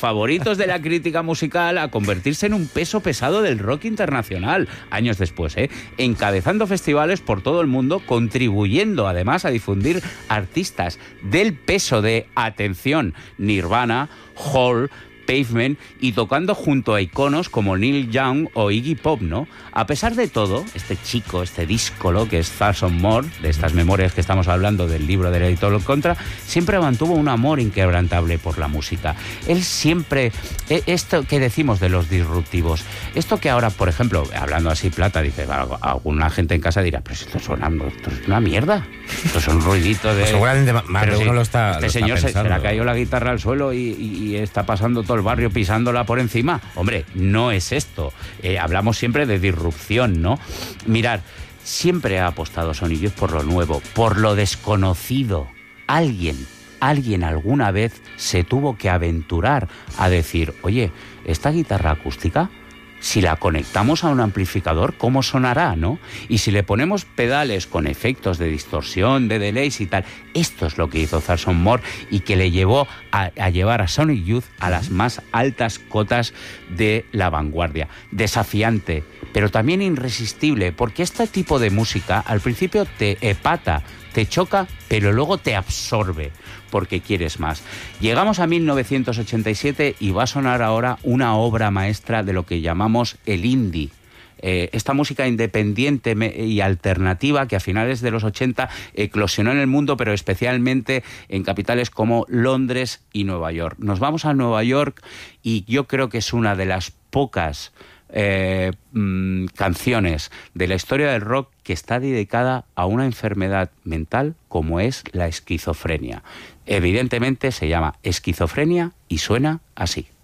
favoritos de la crítica musical a convertirse en un peso pesado del rock internacional, años después, encabezando festivales por todo el mundo, contribuyendo además a difundir artistas del peso de, atención, Nirvana, Hole, Pavement, y tocando junto a iconos como Neil Young o Iggy Pop, ¿no? A pesar de todo, este chico, este díscolo que es Thurston Moore, de estas memorias que estamos hablando del libro del editor Contra, siempre mantuvo un amor inquebrantable por la música. Él siempre, esto que decimos de los disruptivos, esto que ahora, por ejemplo, hablando así plata, dice, alguna gente en casa dirá, pero esto es una mierda, esto es un ruidito de... Pues seguramente más de uno lo está Este señor pensando. se le ha caído la guitarra al suelo y está pasando todo el barrio pisándola por encima. Hombre, no es esto. Hablamos siempre de disrupción, ¿no? Mirad, siempre ha apostado Sonic Youth por lo nuevo, por lo desconocido. Alguien alguna vez se tuvo que aventurar a decir, oye, esta guitarra acústica, si la conectamos a un amplificador, ¿cómo sonará, no? Y si le ponemos pedales con efectos de distorsión, de delays y tal, esto es lo que hizo Thurston Moore y que le llevó a llevar a Sonic Youth a las más altas cotas de la vanguardia. Desafiante, pero también irresistible, porque este tipo de música al principio te epata, te choca, pero luego te absorbe, porque quieres más. Llegamos a 1987 y va a sonar ahora una obra maestra de lo que llamamos el indie. Esta música independiente y alternativa que a finales de los 80 eclosionó en el mundo, pero especialmente en capitales como Londres y Nueva York. Nos vamos a Nueva York y yo creo que es una de las pocas canciones de la historia del rock que está dedicada a una enfermedad mental como es la esquizofrenia. Evidentemente se llama Esquizofrenia y suena así.